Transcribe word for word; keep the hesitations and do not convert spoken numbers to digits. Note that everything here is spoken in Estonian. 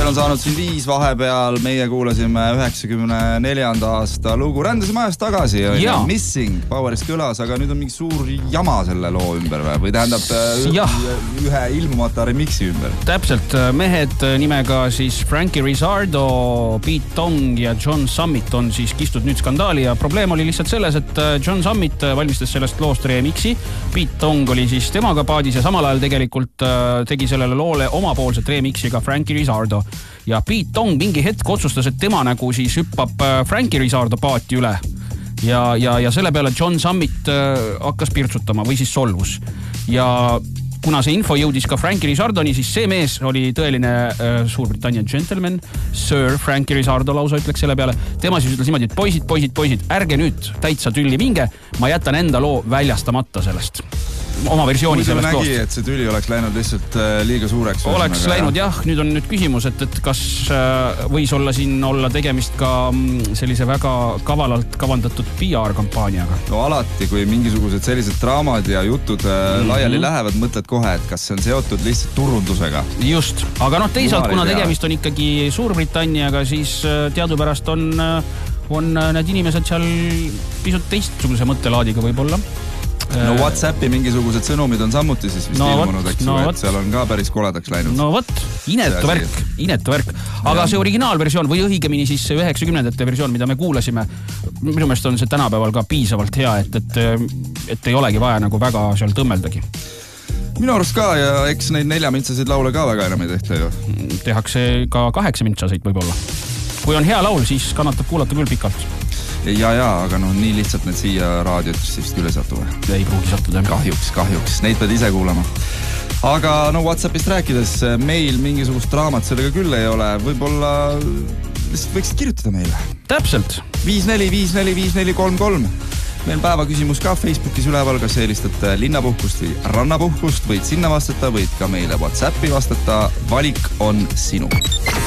on saanud siin viis vahepeal, meie kuulasime üheksakümne neljanda aasta lugu, rändasime ajast tagasi, Missing Powerist kõlas, aga nüüd on mingi suur jama selle loo ümber või tähendab ühe, ühe ilmumata remixi ümber. Täpselt, mehed nimega siis Frankie Rizzardo, Pete Tong ja John Summit on siis kistud nüüd skandaali ja probleem oli lihtsalt selles, et John Summit valmistas sellest loost remixi, Pete Tong oli siis temaga paadis ja samal ajal tegelikult tegi sellele loole omapoolset remixi ka Frankie Rizzardo. Ja Pete Tong mingi hetk otsustas, et tema nagu siis hüppab Frankie Rizzardo paati üle. Ja, ja, ja selle peale John Summit hakkas pirtsutama või siis solvus. Ja kuna see info jõudis ka Frankie Rizzardoni, siis see mees oli tõeline äh, Suurbritannia gentleman, Sir Frankie Rizzardo lausa ütleks selle peale. Tema siis ütles niimoodi, et poisid, poisid, poisid, ärge nüüd täitsa tülli minge, ma jätan enda loo väljastamata sellest. Oma versiooni sellest nägi, loost. Et see tüli oleks läinud lihtsalt liiga suureks. Oleks läinud jah, nüüd on nüüd küsimus, et, et kas võis olla siin olla tegemist ka sellise väga kavalalt kavandatud P R-kampaaniaga? No alati, kui mingisugused sellised draamad ja jutud mm-hmm. laiali lähevad, mõtled kohe, et kas see on seotud lihtsalt turundusega. Just, aga noh teisalt, kuna tegemist on ikkagi Suurbritanniaga, siis teadupärast on, on need inimesed seal pisut teistsuguse mõttelaadiga võib-olla. No WhatsAppi mingisugused sõnumid on sammuti siis vist no, ilmunud, eks no, et seal on ka päris koledaks läinud. No vot, inetu värk, inetu värk. Aga ja. See originaalversioon või õigemini siis see üheksakümnendate versioon, mida me kuulasime, minu meelest on see tänapäeval ka piisavalt hea, et, et, et ei olegi vaja nagu väga seal tõmmeldagi. Minu arust ka ja eks neid neljamintsasid laule ka väga enam ei tehta ju. Tehakse ka kaheksamintsasid võib-olla. Kui on hea laul, siis kannatab kuulata küll pikalt. Ja, ja, aga noh, nii lihtsalt need siia raadiotest vist üle satuva. Ei pruugi sattuda. Kahjuks, kahjuks. Neid pead ise kuulama. Aga no WhatsAppist rääkides, meil mingisugust draamat sellega küll ei ole. Võib-olla lihtsalt võiksid kirjutada meile. Täpselt. viis neli viis neli viis neli kolm kolm. Meil päeva küsimus ka Facebookis üleval, kas eelistad linnapuhkust või rannapuhkust, võid sinna vastata, võid ka meile WhatsAppi vastata. Valik on sinu.